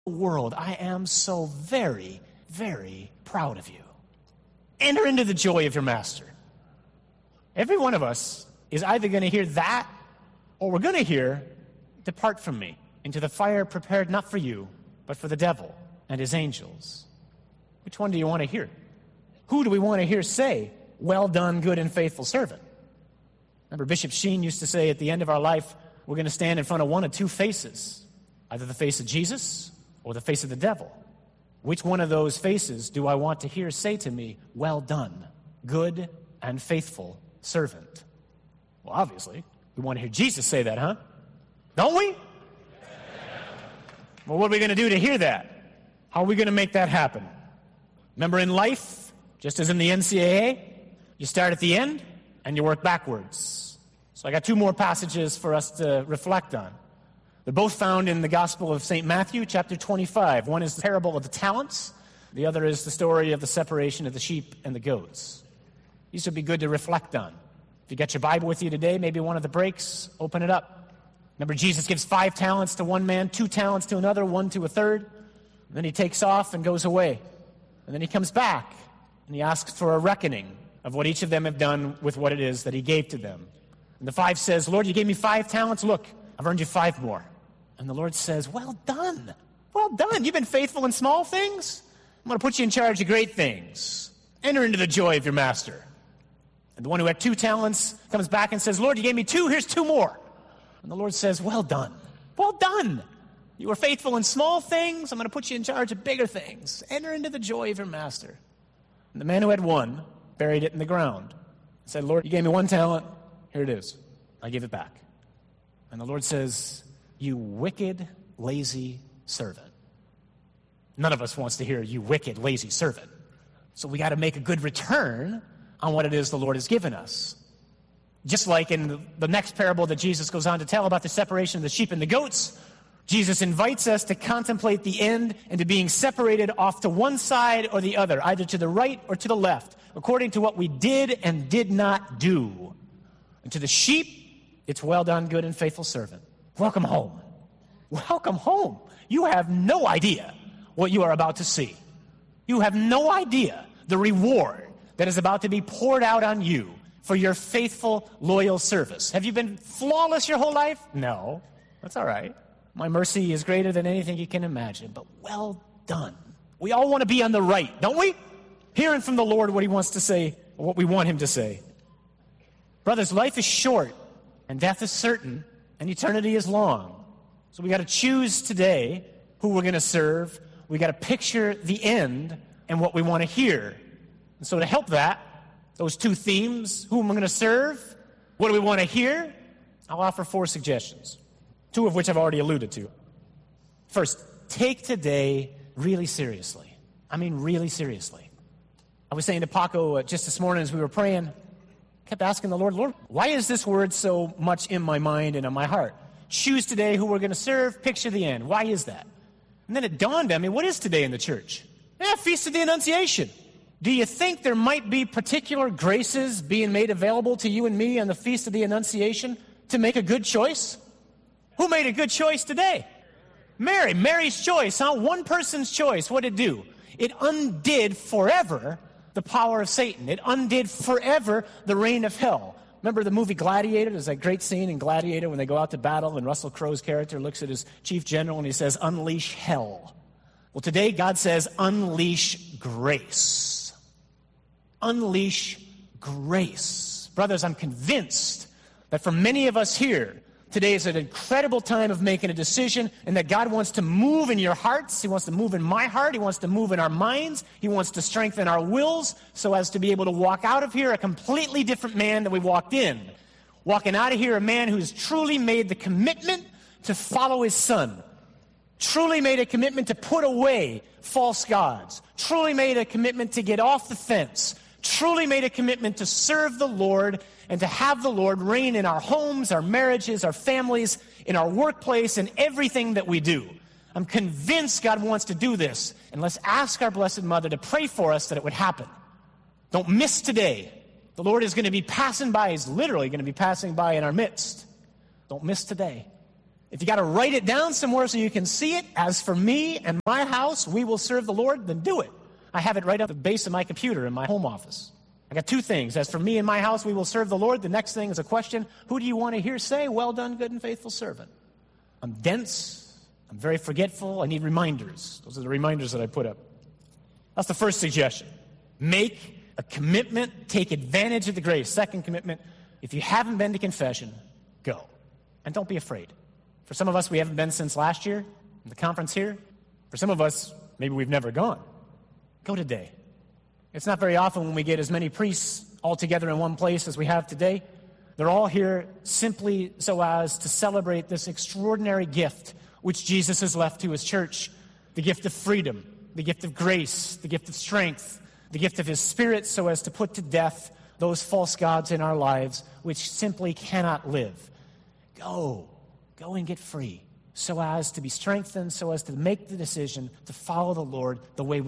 world, I am so very, very proud of you. Enter into the joy of your master. Every one of us is either going to hear that, or we're going to hear, depart from me into the fire prepared not for you, but for the devil and his angels. Which one do you want to hear? Who do we want to hear say, well done, good and faithful servant? Remember, Bishop Sheen used to say at the end of our life, we're going to stand in front of one of two faces, either the face of Jesus or the face of the devil. Which one of those faces do I want to hear say to me, well done, good and faithful servant? Well, obviously, we want to hear Jesus say that, huh? Don't we? Well, what are we going to do to hear that? How are we going to make that happen? Remember, in life, just as in the NCAA, you start at the end and you work backwards. So I got two more passages for us to reflect on. They're both found in the Gospel of St. Matthew, chapter 25. One is the parable of the talents. The other is the story of the separation of the sheep and the goats. These would be good to reflect on. If you got your Bible with you today, maybe one of the breaks, open it up. Remember, Jesus gives 5 talents to one man, 2 talents to another, 1 to a third. And then he takes off and goes away. And then he comes back and he asks for a reckoning of what each of them have done with what it is that he gave to them. And the 5 says, Lord, you gave me 5 talents. Look, I've earned you 5 more. And the Lord says, well done. Well done. You've been faithful in small things. I'm going to put you in charge of great things. Enter into the joy of your master. And the one who had 2 talents comes back and says, Lord, you gave me 2. Here's 2 more. And the Lord says, well done. Well done. You were faithful in small things. I'm going to put you in charge of bigger things. Enter into the joy of your master. And the man who had 1 buried it in the ground. He said, Lord, you gave me 1 talent. Here it is. I give it back. And the Lord says, you wicked, lazy servant. None of us wants to hear, you wicked, lazy servant. So we got to make a good return on what it is the Lord has given us. Just like in the next parable that Jesus goes on to tell about the separation of the sheep and the goats, Jesus invites us to contemplate the end and to being separated off to one side or the other, either to the right or to the left, according to what we did and did not do. And to the sheep, it's well done, good and faithful servant. Welcome home. Welcome home. You have no idea what you are about to see. You have no idea the reward that is about to be poured out on you for your faithful, loyal service. Have you been flawless your whole life? No. That's all right. My mercy is greater than anything you can imagine, but well done. We all want to be on the right, don't we? Hearing from the Lord what he wants to say, or what we want him to say. Brothers, life is short, and death is certain, and eternity is long. So we got to choose today who we're going to serve. We got to picture the end and what we want to hear. And so to help that, those 2 themes, who am I going to serve? What do we want to hear? I'll offer 4 suggestions, 2 of which I've already alluded to. First, take today really seriously. I mean really seriously. I was saying to Paco just this morning as we were praying, kept asking the Lord, why is this word so much in my mind and in my heart? Choose today who we're going to serve, picture the end. Why is that? And then it dawned on me, what is today in the church? Feast of the Annunciation. Do you think there might be particular graces being made available to you and me on the Feast of the Annunciation to make a good choice? Who made a good choice today? Mary. Mary's choice, huh? One person's choice. What did it do? It undid forever the power of Satan. It undid forever the reign of hell. Remember the movie Gladiator? There's that great scene in Gladiator when they go out to battle and Russell Crowe's character looks at his chief general and he says, unleash hell. Well, today God says, unleash grace. Unleash grace. Brothers, I'm convinced that for many of us here, today is an incredible time of making a decision, and that God wants to move in your hearts. He wants to move in my heart. He wants to move in our minds. He wants to strengthen our wills so as to be able to walk out of here a completely different man than we walked in. Walking out of here a man who's truly made the commitment to follow his Son. Truly made a commitment to put away false gods. Truly made a commitment to get off the fence. Truly made a commitment to serve the Lord and to have the Lord reign in our homes, our marriages, our families, in our workplace, and everything that we do. I'm convinced God wants to do this, and let's ask our Blessed Mother to pray for us that it would happen. Don't miss today. The Lord is going to be passing by. He's literally going to be passing by in our midst. Don't miss today. If you got to write it down somewhere so you can see it, as for me and my house, we will serve the Lord, then do it. I have it right at the base of my computer in my home office. I got two things. As for me and my house, we will serve the Lord. The next thing is a question. Who do you want to hear say, well done, good and faithful servant? I'm dense. I'm very forgetful. I need reminders. Those are the reminders that I put up. That's the first suggestion. Make a commitment. Take advantage of the grace. Second commitment, if you haven't been to confession, go. And don't be afraid. For some of us, we haven't been since last year, the conference here. For some of us, maybe we've never gone. Go today. It's not very often when we get as many priests all together in one place as we have today. They're all here simply so as to celebrate this extraordinary gift which Jesus has left to his church, the gift of freedom, the gift of grace, the gift of strength, the gift of his Spirit so as to put to death those false gods in our lives which simply cannot live. Go and get free so as to be strengthened, so as to make the decision to follow the Lord the way